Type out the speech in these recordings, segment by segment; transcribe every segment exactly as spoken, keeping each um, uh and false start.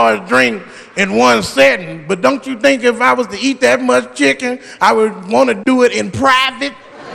large drink in one setting. But don't you think if I was to eat that much chicken, I would want to do it in private?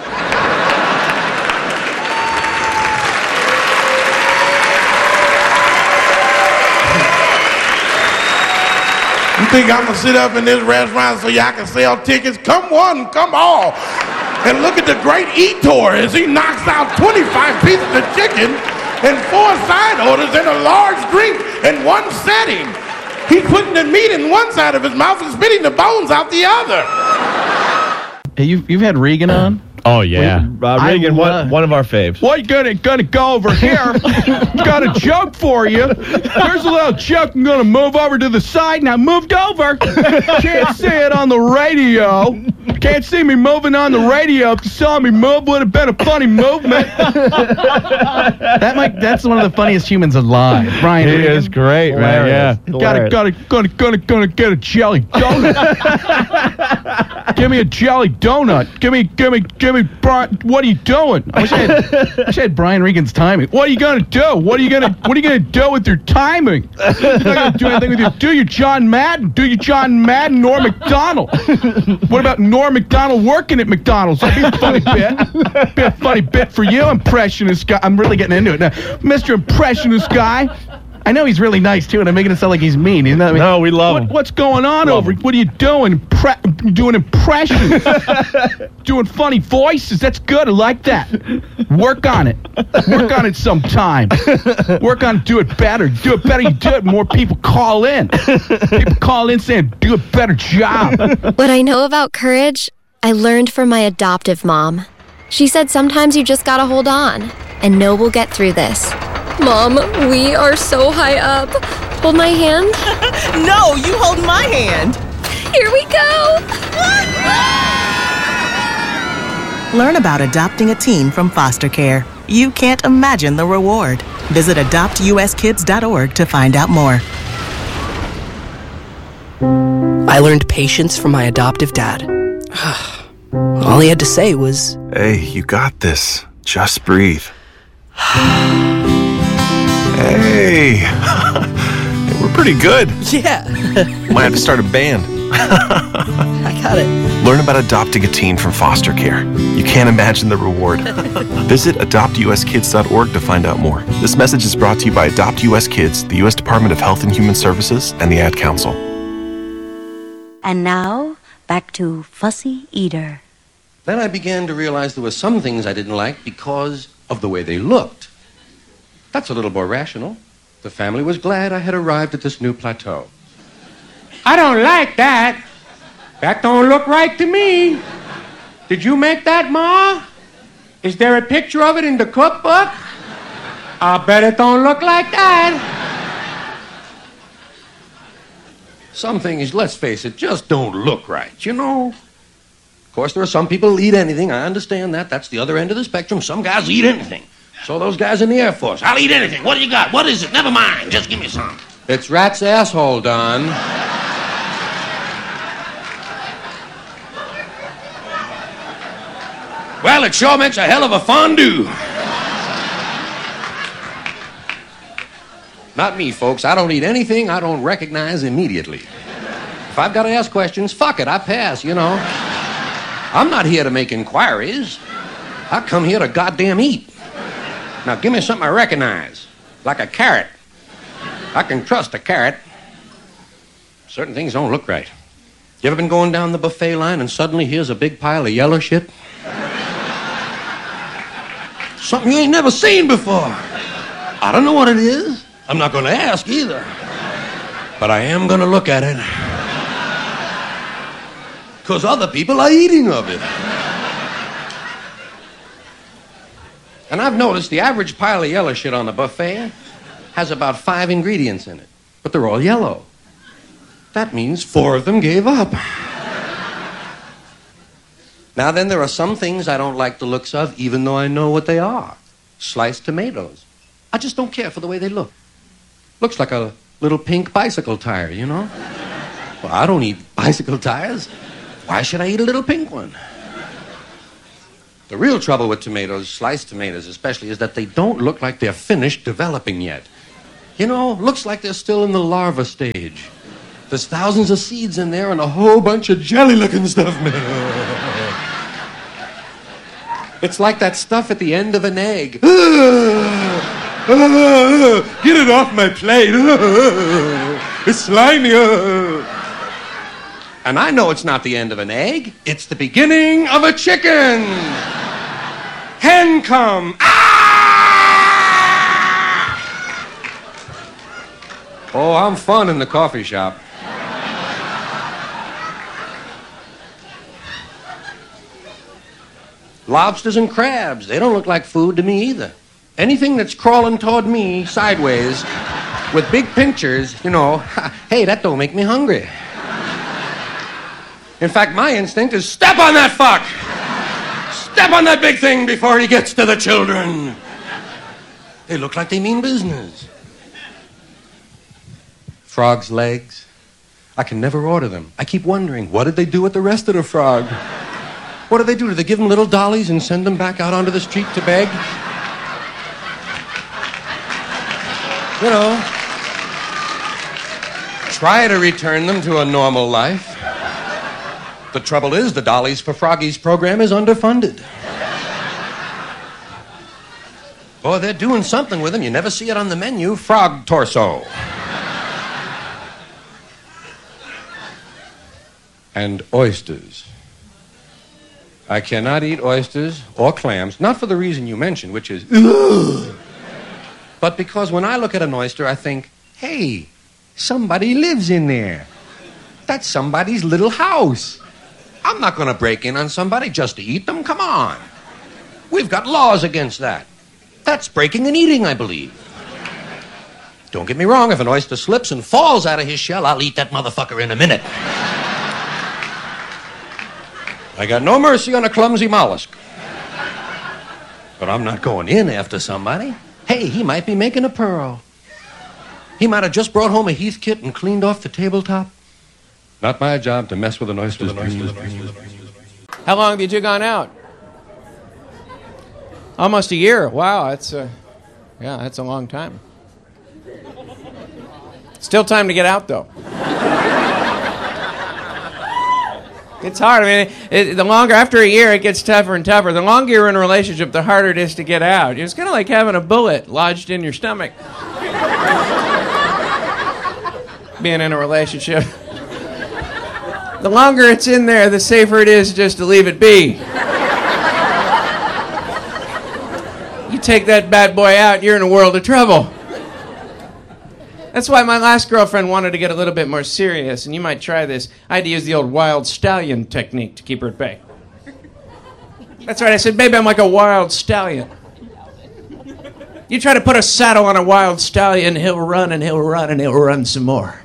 You think I'm gonna sit up in this restaurant so y'all can sell tickets? Come one, come all. And look at the great eator as he knocks out twenty-five pieces of chicken and four side orders and a large drink in one setting. He's putting the meat in one side of his mouth and spitting the bones out the other. Hey, you've, you've had Regan on? Oh, yeah. Uh, Regan, one, one of our faves. Well, you're gonna, gonna go over here. Got a joke for you. There's a little joke. I'm gonna move over to the side. Now, moved over. Can't see it on the radio. Can't see me moving on the radio. If you saw me move, would have been a funny movement. that might, that's one of the funniest humans alive. Brian He Regan. is great, man, yeah. Gotta, gotta, gotta, gotta, gotta get a jelly donut. Give me a jelly donut. Give me, give me, give me, Brian. What are you doing? I wish I had, I wish I had Brian Regan's timing. What are you gonna do? What are you gonna, what are you gonna do with your timing? You're not gonna do anything with your, do your John Madden. Do your John Madden, Norm Macdonald. What about Norm Macdonald working at McDonald's? That'd be a funny bit. Be a funny bit for you, impressionist guy. I'm really getting into it now. Mister Impressionist guy. I know he's really nice, too, and I'm making it sound like he's mean. You know what I mean? No, we love what, him. What's going on Love over? him. What are you doing? Impre- doing impressions. Doing funny voices. That's good. I like that. Work on it. Work on it sometime. Work on it. Do it better. Do it better. You do it. More people call in. People call in saying, do a better job. What I know about courage, I learned from my adoptive mom. She said sometimes you just gotta hold on and know we'll get through this. Mom, we are so high up. Hold my hand. No, you hold my hand. Here we go. Learn about adopting a teen from foster care. You can't imagine the reward. Visit adopt u s kids dot org to find out more. I learned patience from my adoptive dad. All he had to say was, "Hey, you got this. Just breathe." Hey, we're pretty good. yeah, Might have to start a band. I got it. Learn about adopting a teen from foster care. You can't imagine the reward. Visit adopt u s kids dot org to find out more. This message is brought to you by Adopt U S Kids, the U S Department of Health and Human Services, and the Ad Council. And now, back to Fussy Eater. Then I began to realize there were some things I didn't like because of the way they looked. That's a little more rational. The family was glad I had arrived at this new plateau. I don't like that. That don't look right to me. Did you make that, Ma? Is there a picture of it in the cookbook? I bet it don't look like that. Some things, let's face it, just don't look right, you know? Of course, there are some people who eat anything. I understand that. That's the other end of the spectrum. Some guys eat anything. So those guys in the Air Force. I'll eat anything. What do you got? What is it? Never mind. Just give me some. It's rat's asshole, Don. Well, it sure makes a hell of a fondue. Not me, folks. I don't eat anything I don't recognize immediately. If I've got to ask questions, fuck it, I pass, you know. I'm not here to make inquiries. I come here to goddamn eat. Now, give me something I recognize, like a carrot. I can trust a carrot. Certain things don't look right. You ever been going down the buffet line and suddenly here's a big pile of yellow shit? Something you ain't never seen before. I don't know what it is. I'm not going to ask either. But I am going to look at it. Because other people are eating of it. And I've noticed the average pile of yellow shit on the buffet has about five ingredients in it. But they're all yellow. That means four of them gave up. Now then, there are some things I don't like the looks of, even though I know what they are. Sliced tomatoes. I just don't care for the way they look. Looks like a little pink bicycle tire, you know? Well, I don't eat bicycle tires. Why should I eat a little pink one? The real trouble with tomatoes, sliced tomatoes especially, is that they don't look like they're finished developing yet. You know, looks like they're still in the larva stage. There's thousands of seeds in there and a whole bunch of jelly-looking stuff. It's like that stuff at the end of an egg. Get it off my plate. It's slimy. And I know it's not the end of an egg. It's the beginning of a chicken. Hen come. Ah! Oh, I'm fun in the coffee shop. Lobsters and crabs, they don't look like food to me either. Anything that's crawling toward me sideways with big pinchers, you know, hey, that don't make me hungry. In fact, my instinct is step on that fuck! Step on that big thing before he gets to the children. They look like they mean business. Frog's legs. I can never order them. I keep wondering, what did they do with the rest of the frog? What do they do? Do they give them little dollies and send them back out onto the street to beg? You know, try to return them to a normal life. The trouble is, the Dollies for Froggies program is underfunded. Boy, they're doing something with them. You never see it on the menu. Frog torso. And oysters. I cannot eat oysters or clams, not for the reason you mentioned, which is, ugh, but because when I look at an oyster, I think, hey, somebody lives in there. That's somebody's little house. I'm not going to break in on somebody just to eat them. Come on. We've got laws against that. That's breaking and eating, I believe. Don't get me wrong, if an oyster slips and falls out of his shell, I'll eat that motherfucker in a minute. I got no mercy on a clumsy mollusk. But I'm not going in after somebody. Hey, he might be making a pearl. He might have just brought home a Heath kit and cleaned off the tabletop. Not my job to mess with an oyster's dreams. How long have you two gone out? Almost a year. Wow, that's a, yeah, that's a long time. Still time to get out, though. It's hard. I mean, it, the longer, after a year, it gets tougher and tougher. The longer you're in a relationship, the harder it is to get out. It's kind of like having a bullet lodged in your stomach. Being in a relationship. The longer it's in there, the safer it is just to leave it be. You take that bad boy out, you're in a world of trouble. That's why my last girlfriend wanted to get a little bit more serious, and you might try this. I had to use the old wild stallion technique to keep her at bay. That's right, I said, baby, I'm like a wild stallion. You try to put a saddle on a wild stallion, he'll run and he'll run and he'll run some more.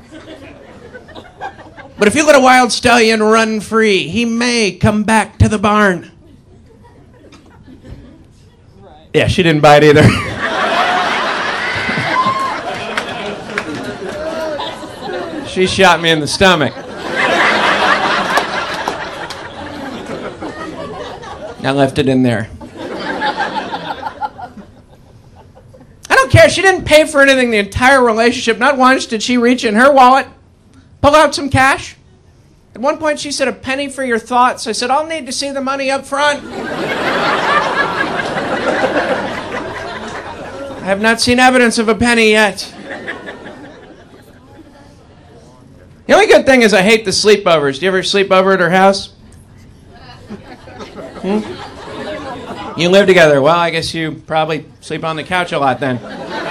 But if you let a wild stallion run free, he may come back to the barn. Yeah, she didn't buy it either. She shot me in the stomach. I left it in there. I don't care. She didn't pay for anything the entire relationship. Not once did she reach in her wallet, pull out some cash. At one point she said, a penny for your thoughts. I said, I'll need to see the money up front. I have not seen evidence of a penny yet. The only good thing is I hate the sleepovers. Do you ever sleep over at her house? Hmm? You live together. Well, I guess you probably sleep on the couch a lot then.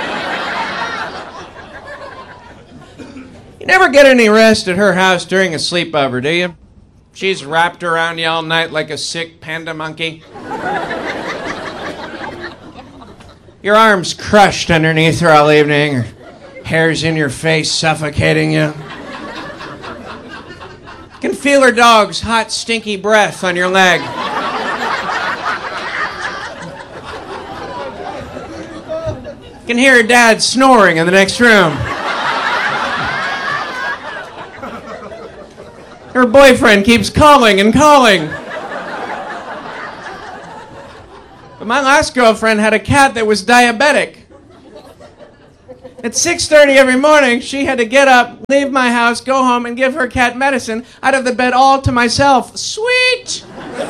You never get any rest at her house during a sleepover, do you? She's wrapped around you all night like a sick panda monkey. Your arm's crushed underneath her all evening. Her hair's in your face, suffocating you. You can feel her dog's hot, stinky breath on your leg. You can hear her dad snoring in the next room. Her boyfriend keeps calling and calling. But my last girlfriend had a cat that was diabetic. At six thirty every morning, she had to get up, leave my house, go home, and give her cat medicine. I'd have the bed all to myself. Sweet!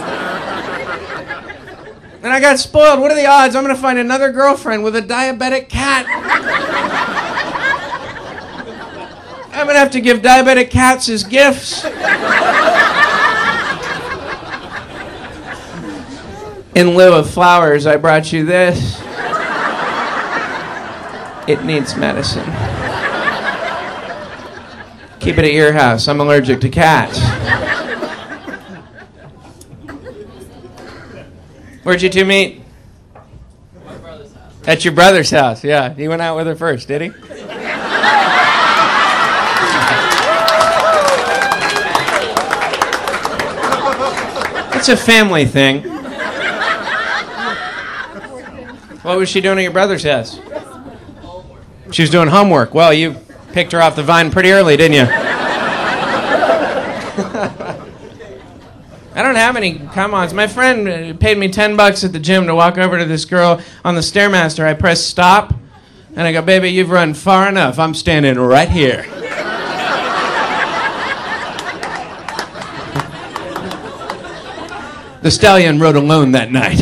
And I got spoiled. What are the odds I'm going to find another girlfriend with a diabetic cat? I'm going to have to give diabetic cats as gifts. In lieu of flowers, I brought you this. It needs medicine. Keep it at your house. I'm allergic to cats. Where'd you two meet? At my brother's house. At your brother's house, yeah. He went out with her first, did he? It's a family thing. What was she doing at your brother's house? She was doing homework. Well, you picked her off the vine pretty early, didn't you? I don't have any come-ons. My friend paid me ten bucks at the gym to walk over to this girl on the Stairmaster. I press stop, and I go, baby, you've run far enough. I'm standing right here. The stallion rode alone that night.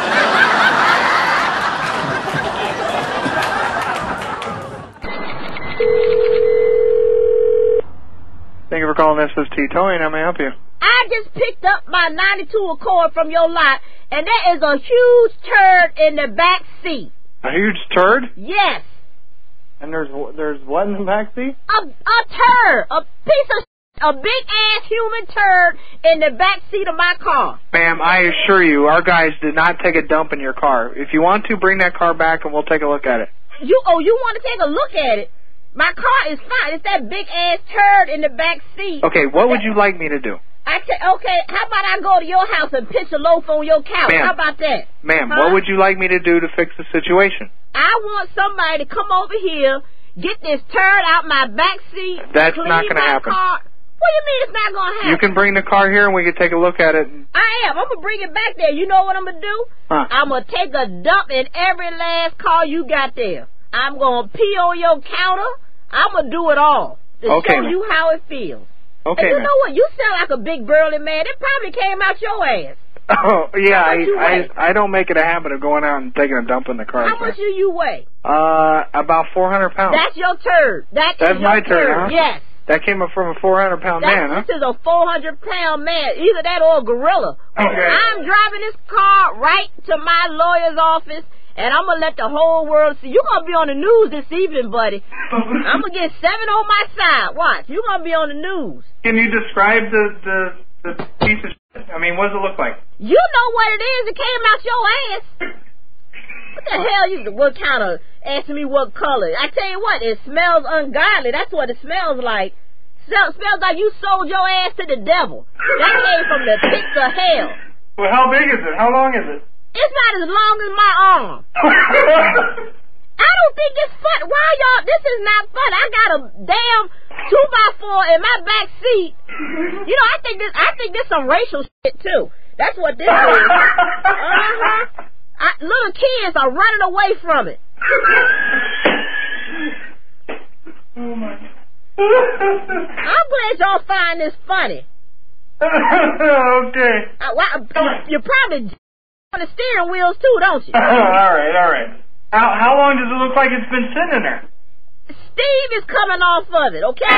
Thank you for calling S S T Towing. How may I help you? I just picked up my ninety-two Accord from your lot, and there is a huge turd in the back seat. A huge turd? Yes. And there's there's what in the back seat? A, a turd. A piece of a big-ass human turd in the back seat of my car. Ma'am, I assure you, our guys did not take a dump in your car. If you want to, bring that car back and we'll take a look at it. You Oh, you want to take a look at it? My car is fine. It's that big-ass turd in the back seat. Okay, what would you like me to do? I say, okay, how about I go to your house and pitch a loaf on your couch? How about that? Ma'am, huh? What would you like me to do to fix the situation? I want somebody to come over here, get this turd out my back seat. That's clean not going to my happen. Car. What do you mean it's not going to happen? You can bring the car here and we can take a look at it. I am. I'm going to bring it back there. You know what I'm going to do? Huh. I'm going to take a dump in every last car you got there. I'm going to pee on your counter. I'm going to do it all to okay, show man. you how it feels. Okay, and you man. know what? You sound like a big burly man. It probably came out your ass. Oh, yeah, How much you I, weigh? I I don't make it a habit of going out and taking a dump in the car. How much do you weigh? Uh, about four hundred pounds. That's your turd. That is That's your my turd, huh? Yes. That came up from a four hundred pound That, man, huh? This is a four hundred pound man. Either that or a gorilla. Okay. I'm driving this car right to my lawyer's office, and I'm going to let the whole world see. You're going to be on the news this evening, buddy. I'm going to get seven on my side. Watch. You're going to be on the news. Can you describe the, the, the piece of shit? I mean, what does it look like? You know what it is. It came out your ass. What the hell? You what kind of asking me what color? I tell you what, it smells ungodly. That's what it smells like. Smell, smells like you sold your ass to the devil. That came from the pits of hell. Well, how big is it? How long is it? It's not as long as my arm. I don't think it's fun. Why y'all? This is not fun. I got a damn two by four in my back seat. You know, I think this. I think this some racial shit too. That's what this is. Uh-huh. I, little kids are running away from it. Oh my. I'm glad y'all find this funny. Okay. Uh, why, you probably on the steering wheels too, don't you? all right, all right. How how long does it look like it's been sitting there? Steve is coming off of it, okay?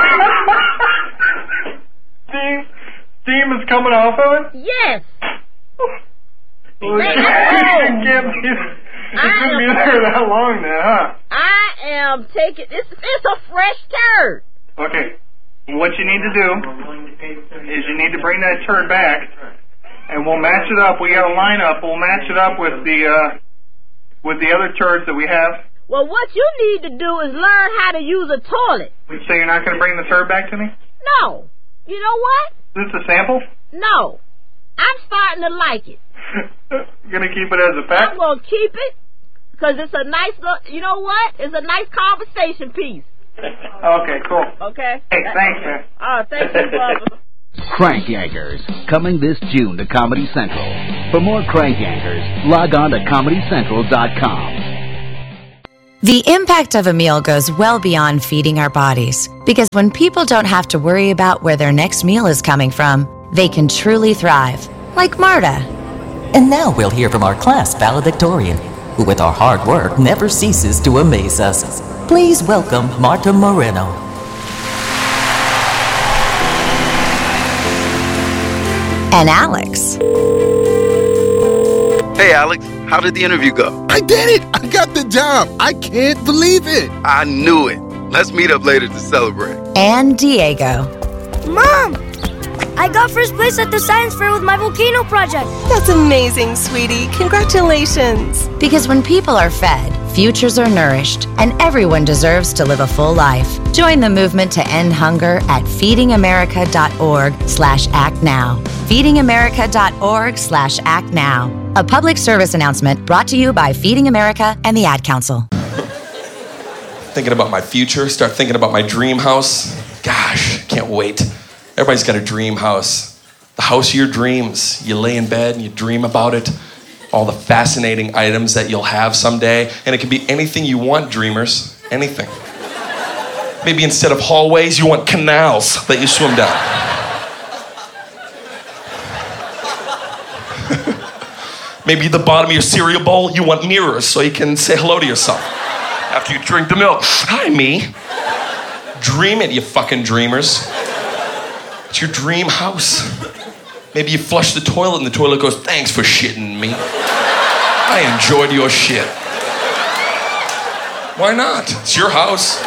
Steam, steam is coming off of it? Yes. Well, Man, it can't be, it couldn't be there that long then, huh? I am taking, it's, it's a fresh turd. Okay. What you need to do is you need to bring that turd back, and we'll match it up. We got a lineup. We'll match it up with the, uh, with the other turds that we have. Well, what you need to do is learn how to use a toilet. So you're not going to bring the turd back to me? No. You know what? Is this a sample? No. I'm starting to like it. You're going to keep it as a fact? I'm going to keep it because it's a nice look. You know what? It's a nice conversation piece. Okay, cool. Okay. Hey, thanks, man. Oh, thank you, brother. Crank Yankers, coming this June to Comedy Central. For more Crank Yankers, log on to comedy central dot com. The impact of a meal goes well beyond feeding our bodies, because when people don't have to worry about where their next meal is coming from, they can truly thrive, like Marta. And now we'll hear from our class valedictorian, who with our hard work never ceases to amaze us. Please welcome Marta Moreno. And Alex. Hey, Alex, how did the interview go? I did it! I got the job! I can't believe it! I knew it. Let's meet up later to celebrate. And Diego. Mom! I got first place at the science fair with my volcano project. That's amazing, sweetie. Congratulations. Because when people are fed, futures are nourished, and everyone deserves to live a full life. Join the movement to end hunger at feedingamerica.org slash act now. feedingamerica.org slash act now. A public service announcement brought to you by Feeding America and the Ad Council. Thinking about my future, start thinking about my dream house. Gosh, can't wait. Everybody's got a dream house. The house of your dreams. You lay in bed and you dream about it. All the fascinating items that you'll have someday. And it can be anything you want, dreamers. Anything. Maybe instead of hallways, you want canals that you swim down. Maybe at the bottom of your cereal bowl, you want mirrors so you can say hello to yourself after you drink the milk. Hi, me. Dream it, you fucking dreamers. It's your dream house. Maybe you flush the toilet and the toilet goes, thanks for shitting me. I enjoyed your shit. Why not? It's your house.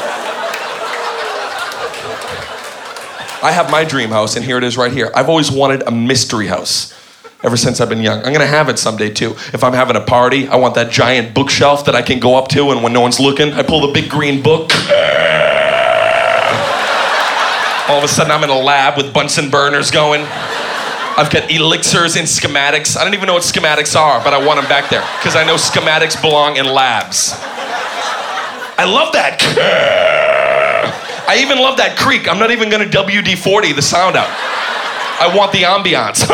I have my dream house, and here it is right here. I've always wanted a mystery house. Ever since I've been young. I'm gonna have it someday too. If I'm having a party, I want that giant bookshelf that I can go up to, and when no one's looking, I pull the big green book. All of a sudden I'm in a lab with Bunsen burners going. I've got elixirs and schematics. I don't even know what schematics are, but I want them back there because I know schematics belong in labs. I love that. I even love that creak. I'm not even gonna W D forty the sound out. I want the ambiance.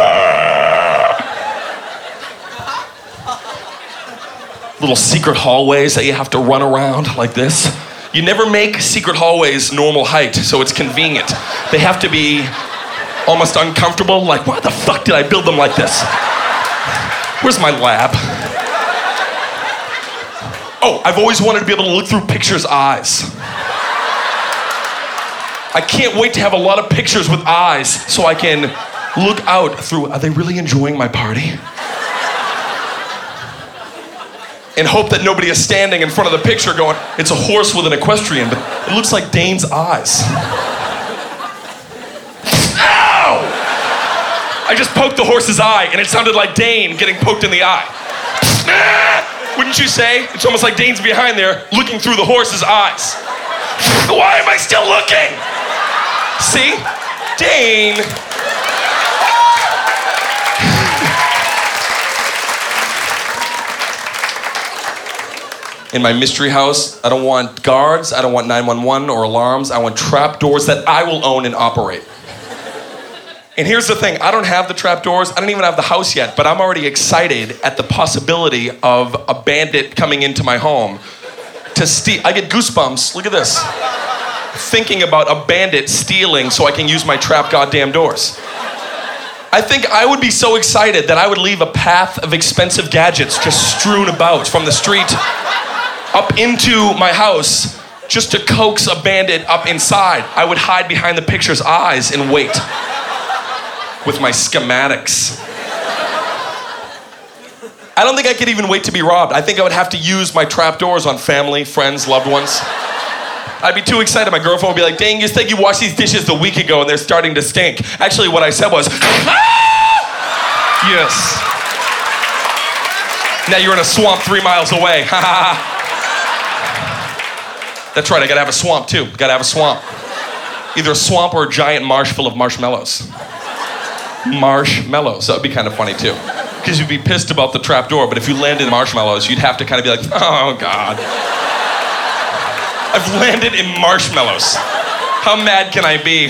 Little secret hallways that you have to run around like this. You never make secret hallways normal height, so it's convenient. They have to be almost uncomfortable, like, why the fuck did I build them like this? Where's my lab? Oh, I've always wanted to be able to look through pictures' eyes. I can't wait to have a lot of pictures with eyes so I can look out through, are they really enjoying my party? And hope that nobody is standing in front of the picture going, it's a horse with an equestrian, but it looks like Dane's eyes. Ow! I just poked the horse's eye, and it sounded like Dane getting poked in the eye. Wouldn't you say? It's almost like Dane's behind there, looking through the horse's eyes. Why am I still looking? See? Dane. In my mystery house, I don't want guards, I don't want nine one one or alarms, I want trap doors that I will own and operate. And here's the thing, I don't have the trap doors, I don't even have the house yet, but I'm already excited at the possibility of a bandit coming into my home to steal. I get goosebumps, look at this. Thinking about a bandit stealing so I can use my trap goddamn doors. I think I would be so excited that I would leave a path of expensive gadgets just strewn about from the street up into my house just to coax a bandit up inside. I would hide behind the picture's eyes and wait with my schematics. I don't think I could even wait to be robbed. I think I would have to use my trapdoors on family, friends, loved ones. I'd be too excited. My girlfriend would be like, dang, you think you washed these dishes a week ago and they're starting to stink. Actually, what I said was, ah! Yes. Now you're in a swamp three miles away. Ha ha ha. That's right, I gotta have a swamp too. Gotta have a swamp. Either a swamp or a giant marsh full of marshmallows. Marshmallows, that would be kind of funny too. Because you'd be pissed about the trapdoor, but if you landed in marshmallows, you'd have to kind of be like, oh God. I've landed in marshmallows. How mad can I be?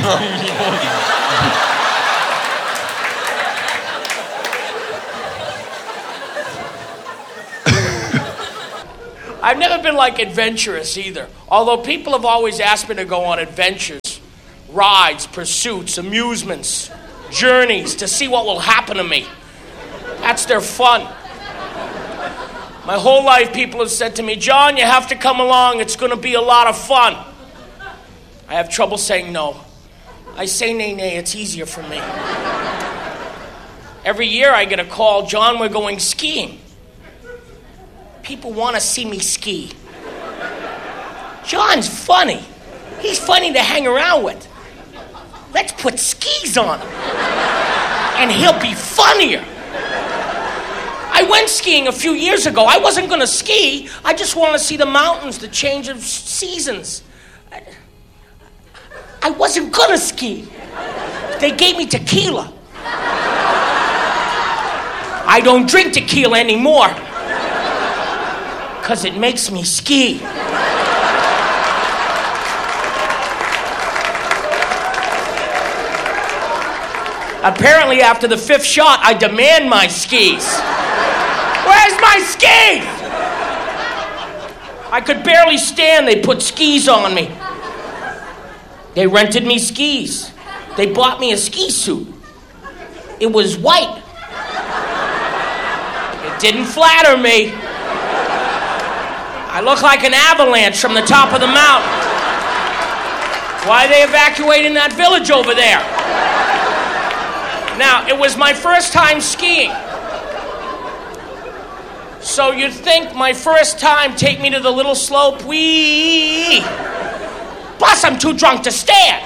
I've never been, like, adventurous either. Although people have always asked me to go on adventures, rides, pursuits, amusements, journeys, to see what will happen to me. That's their fun. My whole life, people have said to me, John, you have to come along. It's going to be a lot of fun. I have trouble saying no. I say nay, nay. It's easier for me. Every year I get a call, John, we're going skiing. People want to see me ski. John's funny. He's funny to hang around with. Let's put skis on him. And he'll be funnier. I went skiing a few years ago. I wasn't going to ski. I just want to see the mountains, the change of seasons. I, I wasn't going to ski. They gave me tequila. I don't drink tequila anymore because it makes me ski. Apparently, after the fifth shot, I demand my skis. Where's my skis? I could barely stand. They put skis on me. They rented me skis. They bought me a ski suit. It was white. It didn't flatter me. I look like an avalanche from the top of the mountain. Why are they evacuating that village over there? Now, it was my first time skiing. So you'd think my first time, take me to the little slope, wee. Plus, I'm too drunk to stand.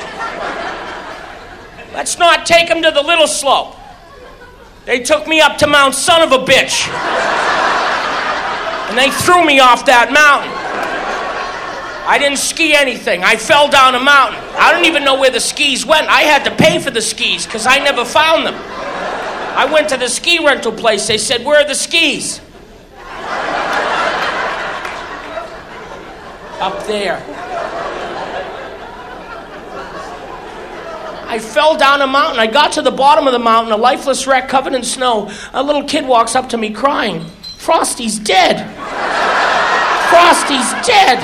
Let's not take him to the little slope. They took me up to Mount Son of a Bitch. And they threw me off that mountain. I didn't ski anything. I fell down a mountain. I don't even know where the skis went. I had to pay for the skis because I never found them. I went to the ski rental place. They said, where are the skis? Up there. I fell down a mountain. I got to the bottom of the mountain, a lifeless wreck covered in snow. A little kid walks up to me crying. Frosty's dead. Frosty's dead.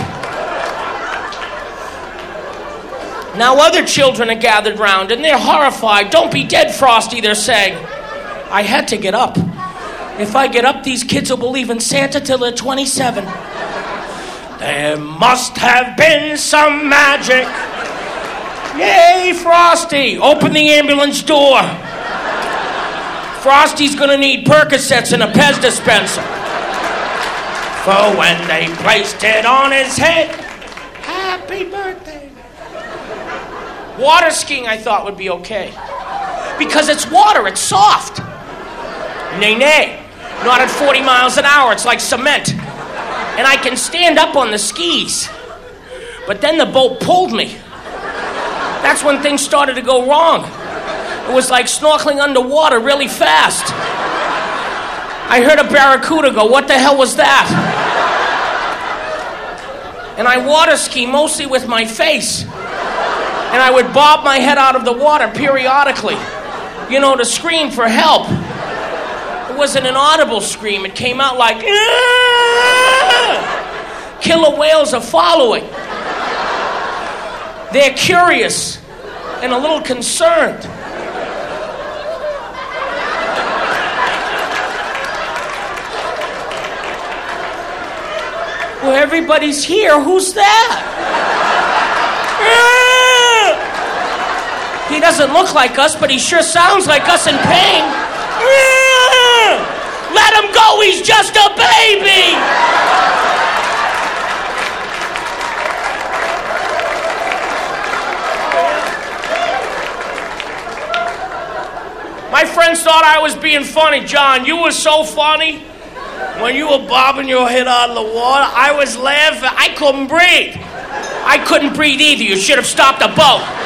Now other children are gathered round and they're horrified. Don't be dead, Frosty, they're saying. I had to get up. If I get up, these kids will believe in Santa till they're twenty-seven. There must have been some magic. Yay, Frosty! Open the ambulance door. Frosty's gonna need Percocets and a Pez dispenser. For when they placed it on his head, happy birthday. Water skiing I thought would be okay. Because it's water, it's soft. Nay, nay. Not at forty miles an hour, it's like cement. And I can stand up on the skis. But then the boat pulled me. That's when things started to go wrong. It was like snorkeling underwater really fast. I heard a barracuda go, what the hell was that? And I water ski mostly with my face. And I would bob my head out of the water periodically, you know, to scream for help. It wasn't an audible scream. It came out like, Aah! Killer whales are following. They're curious and a little concerned. Well, everybody's here. Who's that? He doesn't look like us, but he sure sounds like us in pain. Let him go. He's just a baby. My friends thought I was being funny. John, you were so funny. When you were bobbing your head out of the water, I was laughing. I couldn't breathe. I couldn't breathe either. You should have stopped the boat.